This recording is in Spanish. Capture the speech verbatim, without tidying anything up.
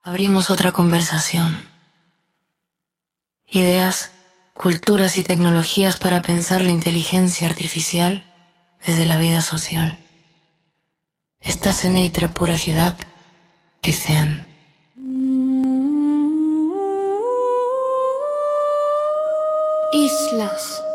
Abrimos otra conversación. Ideas, culturas y tecnologías para pensar la inteligencia artificial desde la vida social. Estás en Eitra Pura Ciudad, dicen. Islas.